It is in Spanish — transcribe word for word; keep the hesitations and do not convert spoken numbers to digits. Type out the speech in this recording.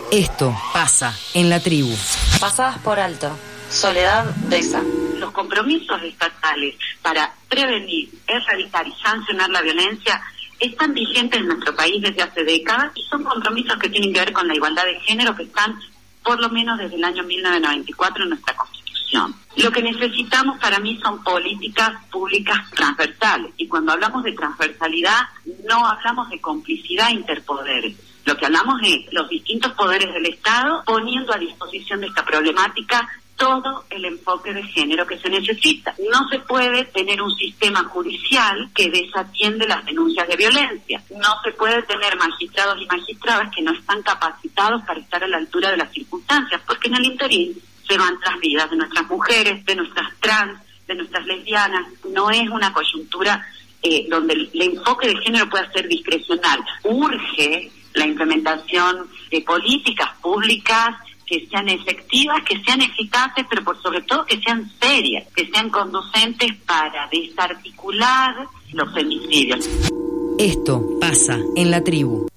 Esto pasa en la tribu. Pasadas por alto. Soledad Deza. Los compromisos estatales para prevenir, erradicar y sancionar la violencia están vigentes en nuestro país desde hace décadas y son compromisos que tienen que ver con la igualdad de género que están por lo menos desde el año mil novecientos noventa y cuatro en nuestra Constitución. Lo que necesitamos para mí son políticas públicas transversales y cuando hablamos de transversalidad no hablamos de complicidad interpoderes. Lo que hablamos es los distintos poderes del Estado poniendo a disposición de esta problemática todo el enfoque de género que se necesita. No se puede tener un sistema judicial que desatiende las denuncias de violencia. No se puede tener magistrados y magistradas que no están capacitados para estar a la altura de las circunstancias, porque en el interín se van tras vidas de nuestras mujeres, de nuestras trans, de nuestras lesbianas. No es una coyuntura eh, donde el, el enfoque de género pueda ser discrecional. Urge la implementación de políticas públicas que sean efectivas, que sean eficaces, pero por sobre todo que sean serias, que sean conducentes para desarticular los femicidios. Esto pasa en la tribu.